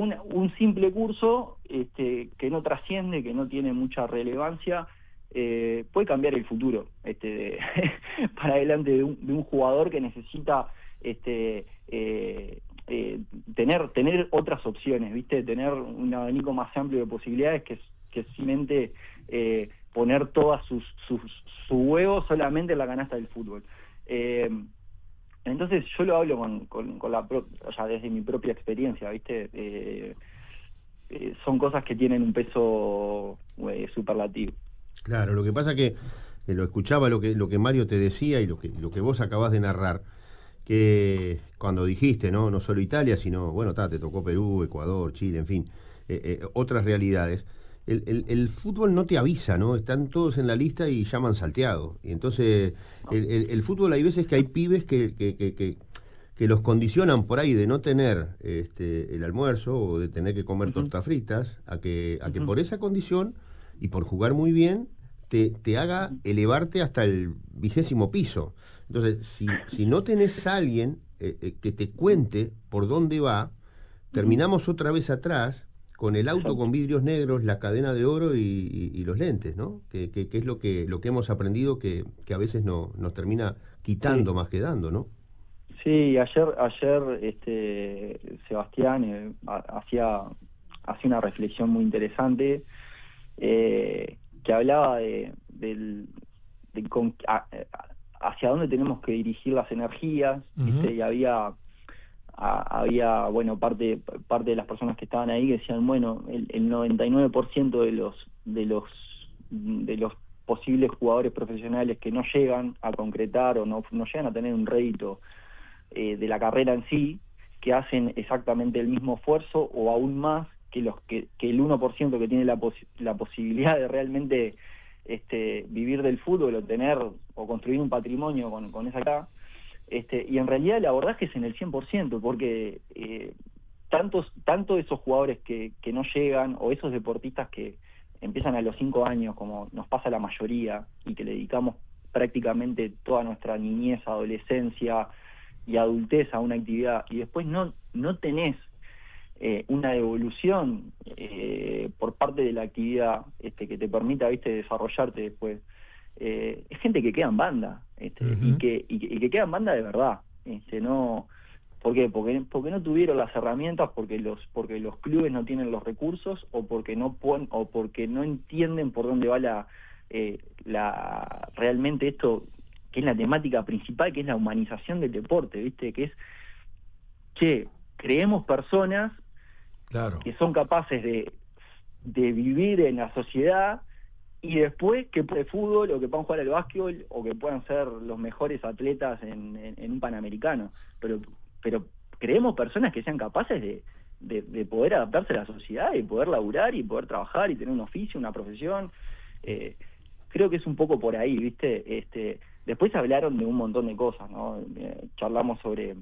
un simple curso que no trasciende, que no tiene mucha relevancia, puede cambiar el futuro para adelante de un jugador que necesita tener otras opciones, ¿viste? Tener un abanico más amplio de posibilidades que simplemente poner todas su huevo solamente en la canasta del fútbol. Entonces yo lo hablo o sea, desde mi propia experiencia, ¿viste? Son cosas que tienen un peso superlativo. Claro, lo que pasa que lo escuchaba lo que Mario te decía y lo que vos acabás de narrar, que cuando dijiste, no solo Italia, sino, bueno, te tocó Perú, Ecuador, Chile, en fin, otras realidades. El fútbol no te avisa, ¿no? Están todos en la lista y llaman salteado. Y entonces, el fútbol hay veces que hay pibes que los condicionan por ahí de no tener el almuerzo o de tener que comer tortas fritas, a que por esa condición y por jugar muy bien te haga elevarte hasta el 20º piso. Entonces, si no tenés a alguien que te cuente por dónde va, terminamos otra vez atrás con el auto con vidrios negros, la cadena de oro y los lentes, ¿no? Que es lo que hemos aprendido que a veces nos termina quitando más que dando, ¿no? Sí, ayer Sebastián hacía una reflexión muy interesante, que hablaba hacia dónde tenemos que dirigir las energías, ¿viste? Y había bueno, parte de las personas que estaban ahí que decían, bueno, el 99% de los posibles jugadores profesionales que no llegan a concretar o no llegan a tener un rédito de la carrera en sí, que hacen exactamente el mismo esfuerzo o aún más que el 1% que tiene la posibilidad de realmente vivir del fútbol o tener o construir un patrimonio con esa acá. Y en realidad el abordaje es en el 100%, porque tanto esos jugadores que no llegan, o esos deportistas que empiezan a los 5 años, como nos pasa a la mayoría, y que le dedicamos prácticamente toda nuestra niñez, adolescencia y adultez a una actividad, y después no tenés una devolución por parte de la actividad que te permita, ¿viste?, desarrollarte después. Es gente que queda en banda, y que queda en banda de verdad, no. ¿Por qué? Porque no tuvieron las herramientas, porque los clubes no tienen los recursos, o porque no entienden por dónde va realmente esto, que es la temática principal, que es la humanización del deporte, ¿viste? Que es, creemos personas, claro, que son capaces de vivir en la sociedad, y después que puedan fútbol, o que puedan jugar al básquetbol, o que puedan ser los mejores atletas en un Panamericano, pero creemos personas que sean capaces de poder adaptarse a la sociedad y poder laburar y poder trabajar y tener un oficio, una profesión. Creo que es un poco por ahí, ¿viste? Después hablaron de un montón de cosas, ¿no? Charlamos sobre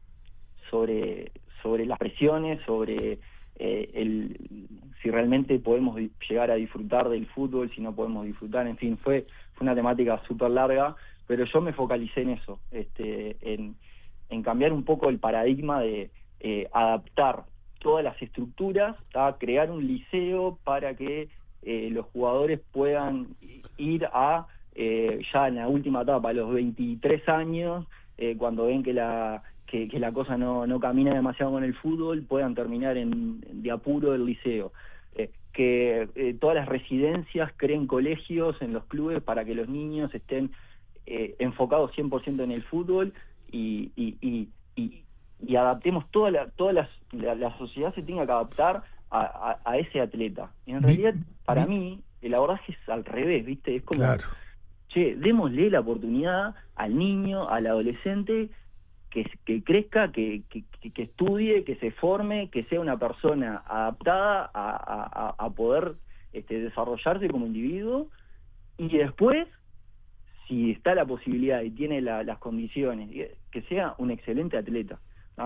las presiones, sobre si realmente podemos llegar a disfrutar del fútbol, si no podemos disfrutar, en fin, fue una temática súper larga, pero yo me focalicé en eso, en cambiar un poco el paradigma de adaptar todas las estructuras, a crear un liceo para que los jugadores puedan ir ya en la última etapa, a los 23 años, cuando ven que la cosa no camina demasiado con el fútbol, puedan terminar de apuro el liceo. Que todas las residencias creen colegios en los clubes para que los niños estén enfocados 100% en el fútbol, y adaptemos toda la sociedad se tenga que adaptar a ese atleta. Y en realidad, para mí, el abordaje es al revés, ¿viste? Es como, claro, démosle la oportunidad al niño, al adolescente, que crezca, que estudie, que se forme, que sea una persona adaptada a poder desarrollarse como individuo, y después, si está la posibilidad y tiene las condiciones, que sea un excelente atleta.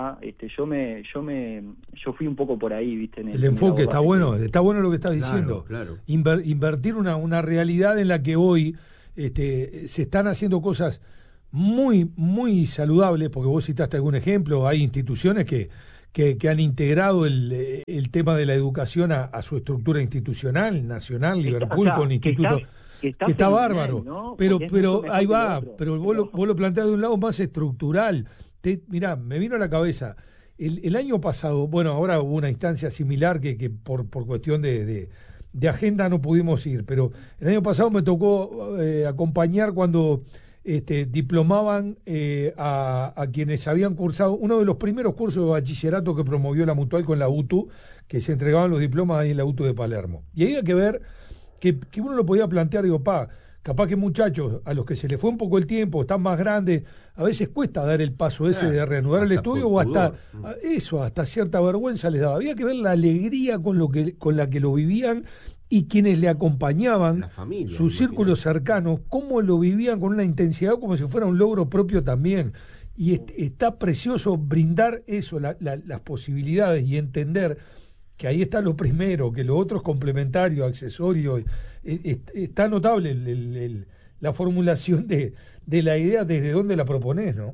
Yo fui un poco por ahí, ¿viste? El enfoque está bueno lo que estás diciendo. Claro. Invertir una realidad en la que hoy se están haciendo cosas muy, muy saludables, porque vos citaste algún ejemplo, hay instituciones que que han integrado el tema de la educación a su estructura institucional, nacional, Liverpool con instituto, que está bárbaro, ¿no? Pero ahí va, pero vos lo planteás de un lado más estructural. Mirá, me vino a la cabeza, el año pasado, bueno, ahora hubo una instancia similar que por cuestión de agenda no pudimos ir, pero el año pasado me tocó acompañar cuando diplomaban a quienes habían cursado uno de los primeros cursos de bachillerato que promovió la Mutual con la UTU, que se entregaban los diplomas ahí en la UTU de Palermo. Y había que ver que uno lo podía plantear, digo, capaz que muchachos a los que se les fue un poco el tiempo, están más grandes, a veces cuesta dar el paso ese de reanudar el estudio o hasta cierta vergüenza les daba. Había que ver la alegría con la que lo vivían y quienes le acompañaban, familia, sus círculos cercanos, cómo lo vivían con una intensidad como si fuera un logro propio también. Y está precioso brindar eso, las posibilidades y entender que ahí está lo primero, que lo otro es complementario, accesorio. Está notable la formulación de la idea desde dónde la proponés, ¿no?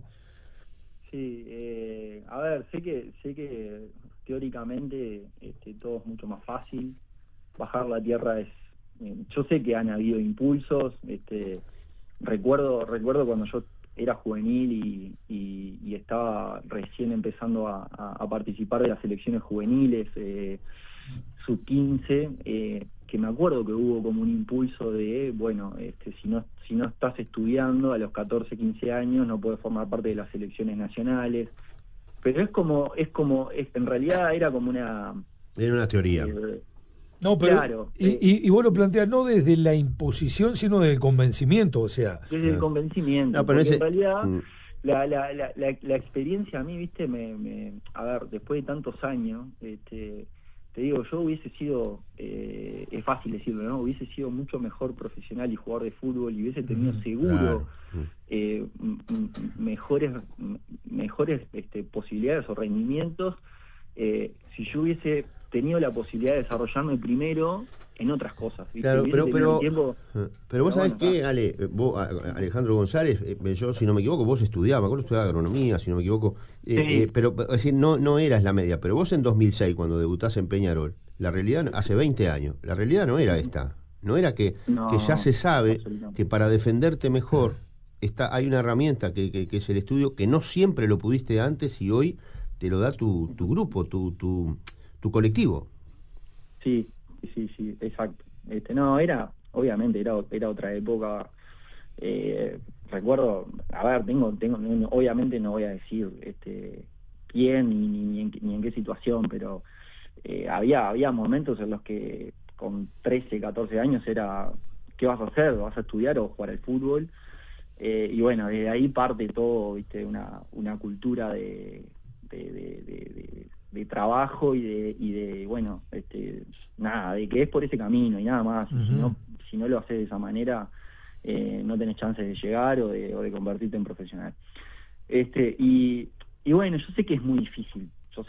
Sí, a ver, sé que teóricamente todo es mucho más fácil. Bajar la tierra yo sé que han habido impulsos. Recuerdo cuando yo era juvenil y estaba recién empezando a participar de las selecciones juveniles sub-15, que me acuerdo que hubo como un impulso de, bueno, si no estás estudiando a los 14, 15 años no puedes formar parte de las selecciones nacionales. Pero en realidad era como una... Era una teoría. No, pero claro, y vos lo planteás no desde la imposición, sino desde el convencimiento, o sea. Desde el convencimiento, no, pero porque en realidad la experiencia a mí, viste, a ver, después de tantos años, te digo, yo hubiese sido, es fácil decirlo, ¿no? Hubiese sido mucho mejor profesional y jugador de fútbol y hubiese tenido seguro mejores posibilidades o rendimientos si yo hubiese tenido la posibilidad de desarrollarme primero en otras cosas, ¿viste? Claro, pero vos sabés que, Alejandro González, yo si no me equivoco, vos estudiabas agronomía, si no me equivoco, sí. Pero es decir, no eras la media, pero vos en 2006, cuando debutás en Peñarol, la realidad, hace 20 años, la realidad no era esta, no era que ya se sabe que para defenderte mejor hay una herramienta que es el estudio, que no siempre lo pudiste antes y hoy te lo da tu grupo, tu colectivo. Sí, exacto. Obviamente era otra época. Recuerdo, a ver, obviamente no voy a decir quién ni en qué situación, pero había momentos en los que con 13, 14 años era, ¿qué vas a hacer? ¿Vas a estudiar o jugar al fútbol? Y bueno, desde ahí parte todo, ¿viste? Una cultura de trabajo y de bueno, de que es por ese camino y nada más. Uh-huh. Si no lo haces de esa manera, no tenés chances de llegar o de convertirte en profesional. Y bueno, yo sé que es muy difícil,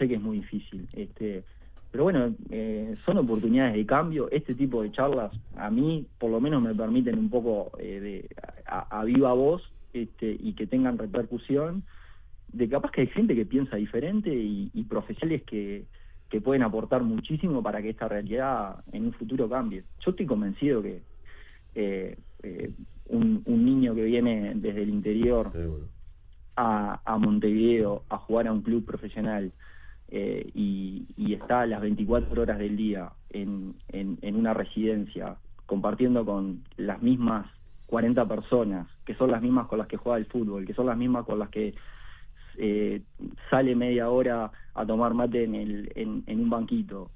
pero bueno, son oportunidades de cambio. Este tipo de charlas a mí por lo menos me permiten un poco a viva voz y que tengan repercusión, de capaz que hay gente que piensa diferente y profesionales que pueden aportar muchísimo para que esta realidad en un futuro cambie. Yo estoy convencido que un niño que viene desde el interior a Montevideo a jugar a un club profesional y está las 24 horas del día en una residencia compartiendo con las mismas 40 personas, que son las mismas con las que juega el fútbol, que son las mismas con las que sale media hora a tomar mate en un banquito.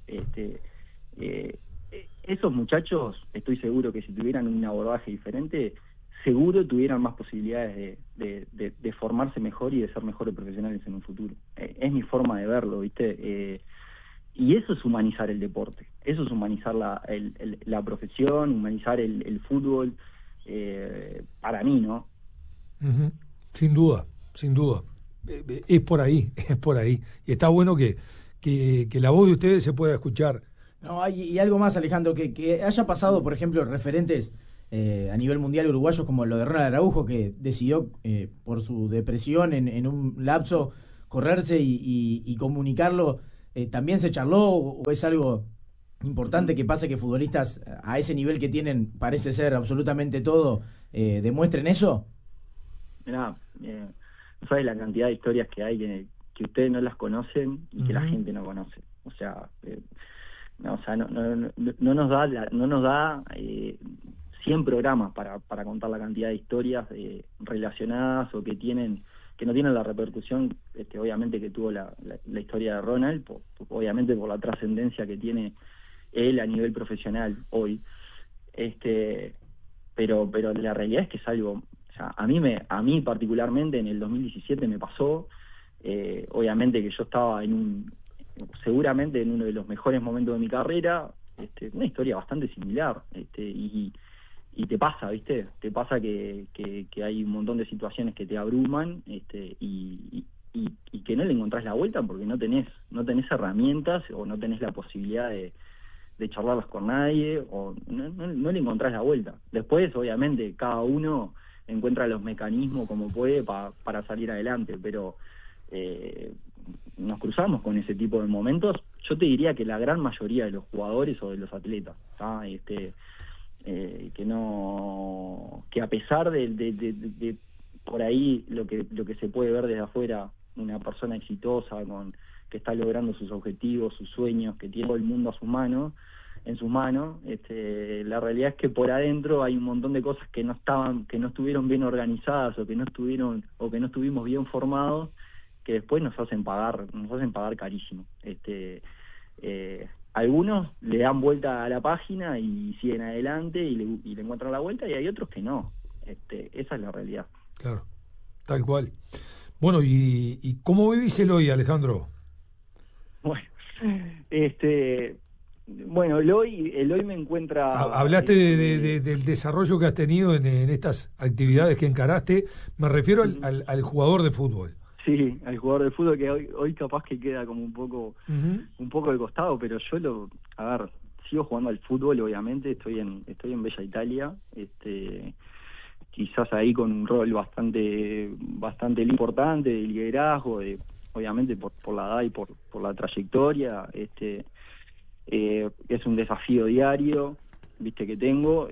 Esos muchachos, estoy seguro que si tuvieran un abordaje diferente, seguro tuvieran más posibilidades de formarse mejor y de ser mejores profesionales en un futuro. Es mi forma de verlo, ¿viste? Y eso es humanizar el deporte, eso es humanizar la profesión, humanizar el fútbol, para mí, ¿no? Uh-huh. Sin duda. Es por ahí. Y está bueno que la voz de ustedes se pueda escuchar. No, y algo más, Alejandro, que haya pasado, por ejemplo, referentes a nivel mundial uruguayos como lo de Ronald Araujo, que decidió por su depresión en un lapso correrse y comunicarlo, ¿también se charló o es algo importante que pase que futbolistas a ese nivel que tienen, parece ser absolutamente todo, demuestren eso? Mirá, no sabes la cantidad de historias que hay que ustedes no las conocen y que la gente no conoce. O sea, no nos da 100 programas para contar la cantidad de historias relacionadas o que no tienen la repercusión, obviamente, que tuvo la historia de Ronald, obviamente por la trascendencia que tiene él a nivel profesional hoy. Pero la realidad es que es algo, o sea, a mí particularmente en el 2017 me pasó, obviamente que yo estaba seguramente en uno de los mejores momentos de mi carrera, una historia bastante similar, y te pasa, ¿viste? Te pasa que hay un montón de situaciones que te abruman, y que no le encontrás la vuelta porque no tenés herramientas o no tenés la posibilidad de charlarlas con nadie, o no le encontrás la vuelta. Después, obviamente, cada uno encuentra los mecanismos como puede para salir adelante, pero nos cruzamos con ese tipo de momentos. Yo te diría que la gran mayoría de los jugadores o de los atletas, ¿tá? Que a pesar de por ahí lo que se puede ver desde afuera, una persona exitosa que está logrando sus objetivos, sus sueños, que tiene todo el mundo en sus manos, la realidad es que por adentro hay un montón de cosas que no estuvieron bien organizadas o que no estuvimos bien formados, que después nos hacen pagar carísimo. Algunos le dan vuelta a la página y siguen adelante y le encuentran la vuelta, y hay otros que no. Esa es la realidad. Claro, tal cual. Bueno, ¿y cómo vivís el hoy, Alejandro? Bueno, el hoy me encuentra... Hablaste del desarrollo que has tenido en estas actividades que encaraste. Me refiero al jugador de fútbol. Sí, al jugador de fútbol, que hoy capaz que queda como un poco de costado, pero yo sigo jugando al fútbol, obviamente. Estoy en Bella Italia, quizás ahí con un rol bastante importante de liderazgo, obviamente por la edad y por la trayectoria. Es un desafío diario, viste, que tengo.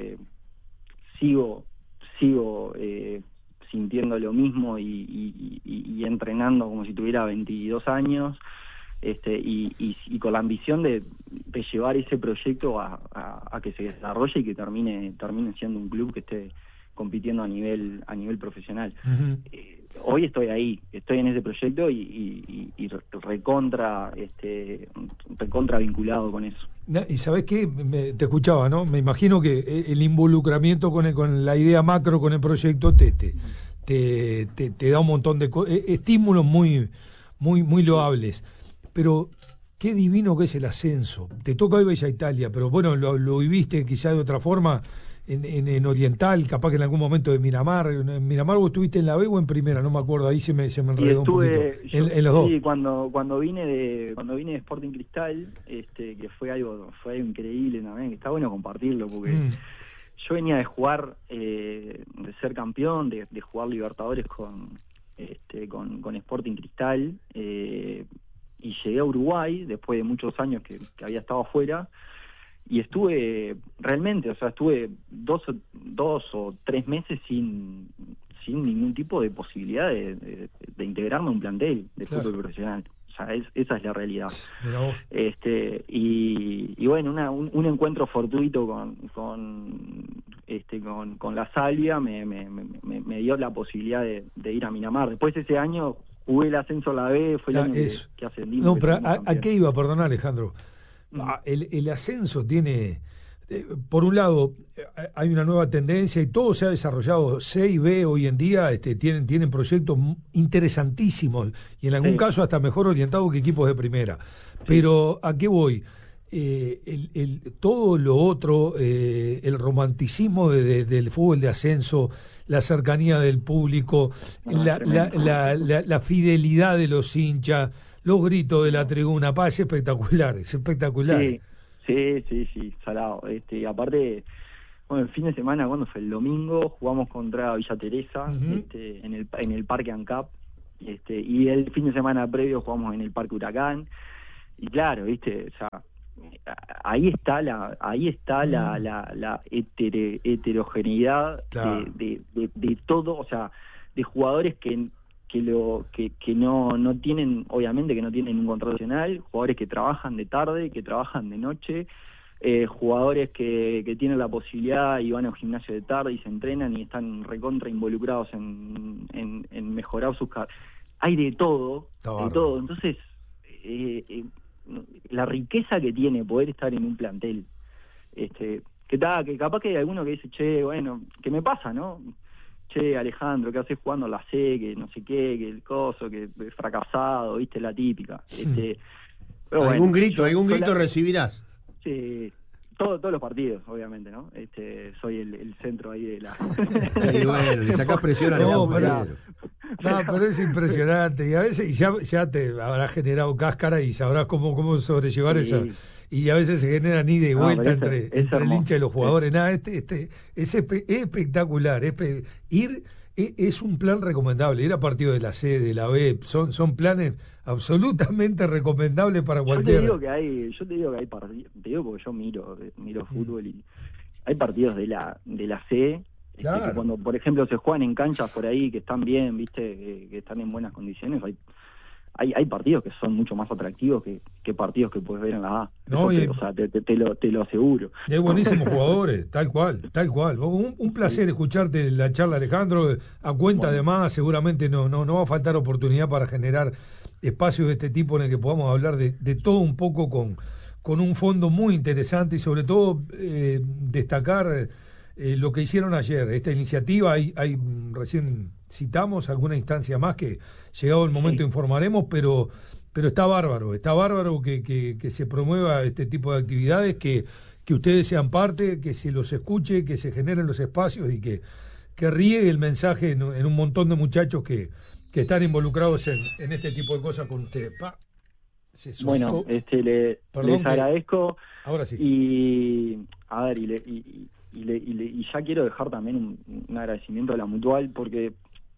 Sigo sintiendo lo mismo y entrenando como si tuviera 22 años, y con la ambición de llevar ese proyecto a que se desarrolle y que termine siendo un club que esté compitiendo a nivel profesional. Hoy estoy en ese proyecto y recontra vinculado con eso. Y ¿sabés qué? Te escuchaba, ¿no? Me imagino que el involucramiento con la idea macro, con el proyecto, te da un montón de estímulos muy, muy, muy loables. Pero qué divino que es el ascenso. Te toca hoy Bella Italia, pero bueno, lo viviste quizá de otra forma en Oriental, capaz que en algún momento de Miramar. ¿En Miramar vos estuviste en la B o en Primera? No me acuerdo, ahí se me enredó un poquito. En los dos. Sí, cuando vine de Sporting Cristal, que fue algo increíble también, que está bueno compartirlo, porque yo venía de jugar, de ser campeón, de jugar Libertadores con Sporting Cristal, y llegué a Uruguay después de muchos años que había estado afuera. Y estuve 2 o 3 meses sin ningún tipo de posibilidad de integrarme a un plantel de fútbol profesional. O sea, esa es la realidad. Y bueno, un encuentro fortuito con la Salvia me dio la posibilidad de ir a Miramar. Después ese año jugué el ascenso a la B, fue el año que ascendimos. No, pero ¿a qué iba? Perdón, Alejandro. El ascenso tiene, por un lado, hay una nueva tendencia y todo se ha desarrollado. C y B hoy en día tienen proyectos interesantísimos y en algún caso hasta mejor orientados que equipos de primera. Pero ¿a qué voy? Todo lo otro, el romanticismo del fútbol de ascenso, la cercanía del público, la fidelidad de los hinchas, los gritos de la tribuna, es espectacular, Sí, salado. Aparte, bueno, el fin de semana, cuando fue el domingo, jugamos contra Villa Teresa, en el Parque ANCAP, Y el fin de semana previo jugamos en el Parque Huracán, y claro, viste, o sea, ahí está la heterogeneidad, claro, de todo, o sea, de jugadores que no tienen, obviamente que no tienen un contrato nacional, jugadores que trabajan de tarde, que trabajan de noche, jugadores que tienen la posibilidad y van al gimnasio de tarde y se entrenan y están recontra involucrados en mejorar sus hay de todo, entonces la riqueza que tiene poder estar en un plantel, que capaz que hay alguno que dice, che, bueno, ¿qué me pasa, no? Che, Alejandro, ¿qué haces jugando la C? Que no sé qué, que el coso, que fracasado, viste, la típica. Pero ¿algún grito recibirás? Sí, todos los partidos, obviamente, ¿no? Soy el centro ahí de la... Y bueno, le sacás presión a no, pero es impresionante, y a veces ya te habrás generado cáscara y sabrás cómo sobrellevar eso. Y a veces se generan ida y vuelta entre el hincha y los jugadores. Nada, es espectacular. Es un plan recomendable. Ir a partidos de la C, de la B, son planes absolutamente recomendables para cualquiera. Yo te digo que hay partidos, te digo porque yo miro fútbol y hay partidos de la C, claro, que cuando, por ejemplo, se juegan en canchas por ahí que están bien, viste, que están en buenas condiciones, hay partidos que son mucho más atractivos que partidos que puedes ver en la A. No, o sea, te lo aseguro. Y hay buenísimos jugadores, tal cual. Un placer escucharte la charla, Alejandro. A cuenta, además, seguramente no va a faltar oportunidad para generar espacios de este tipo en el que podamos hablar de todo un poco con un fondo muy interesante y sobre todo destacar lo que hicieron ayer. Esta iniciativa, hay recién citamos alguna instancia más que llegado el momento informaremos, pero está bárbaro que se promueva este tipo de actividades, que ustedes sean parte, que se los escuche, que se generen los espacios y que riegue el mensaje en un montón de muchachos que están involucrados en este tipo de cosas con ustedes. Bueno, les agradezco. Ahora sí. Y a ver, y ya quiero dejar también un agradecimiento a la Mutual, porque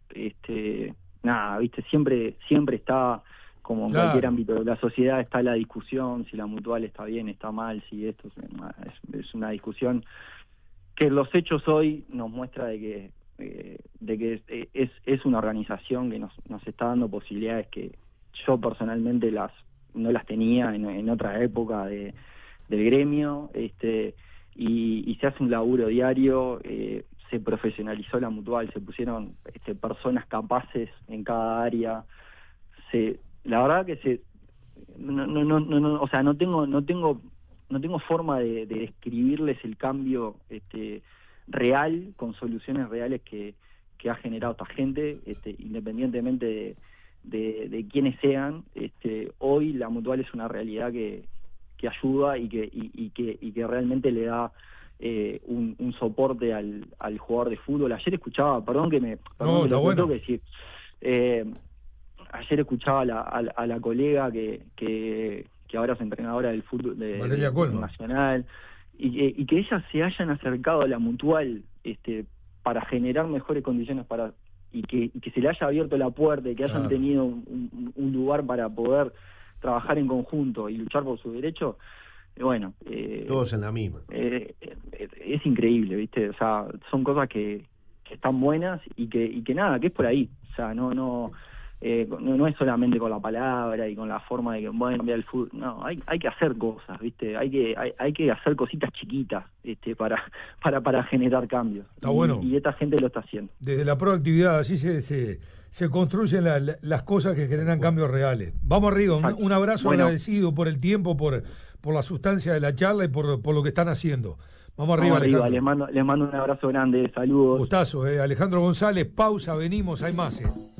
viste, siempre está, como en cualquier ámbito de la sociedad, está la discusión si la Mutual está bien, está mal, si esto es una discusión que los hechos hoy nos muestra de que es una organización que nos está dando posibilidades que yo personalmente no las tenía en otra época del gremio, y se hace un laburo diario. Se profesionalizó la Mutual, se pusieron personas capaces en cada área. La verdad que o sea, no tengo forma de describirles el cambio real, con soluciones reales que ha generado esta gente, independientemente de quiénes sean. Hoy la Mutual es una realidad que ayuda y que realmente le da un soporte al jugador de fútbol. Ayer escuchaba, ayer escuchaba a la colega que ahora es entrenadora del fútbol nacional, y que ellas se hayan acercado a la Mutual para generar mejores condiciones y que se le haya abierto la puerta y que hayan tenido un lugar para poder trabajar en conjunto y luchar por sus derechos. Bueno, todos en la misma. Es increíble, ¿viste? O sea, son cosas que están buenas y que nada, que es por ahí. O sea, no es solamente con la palabra y con la forma de que cambiar el fútbol. No, hay que hacer cosas, ¿viste? Hay que hacer cositas chiquitas, para generar cambios. Está bueno. Y esta gente lo está haciendo. Desde la proactividad, así se construyen las cosas que generan cambios reales. Vamos arriba, un abrazo agradecido por el tiempo, por la sustancia de la charla y por lo que están haciendo. Vamos arriba, Alejandro. Les mando un abrazo grande, saludos. Gustazo, Alejandro González, pausa, venimos, hay más.